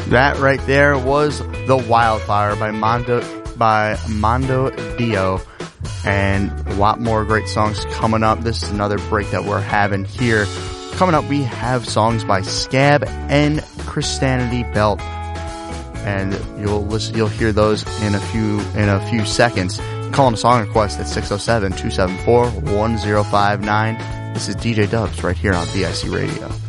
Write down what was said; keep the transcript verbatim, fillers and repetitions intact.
That right there was The Wildfire by Mondo, by Mondo Dio. And a lot more great songs coming up. This is another break that we're having here. Coming up, we have songs by Scab and Christianity Belt. And you'll listen, you'll hear those in a few, in a few seconds. Call on a song request at six oh seven, two seven four, one oh five nine. This is D J Dubs right here on V I C Radio.